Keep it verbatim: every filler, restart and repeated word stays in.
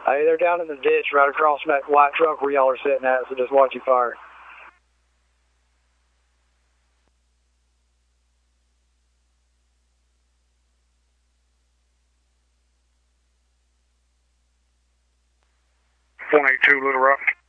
Hey, they're down in the ditch right across from that white truck where y'all are sitting at, so just watch your fire. one eight two Little Rock.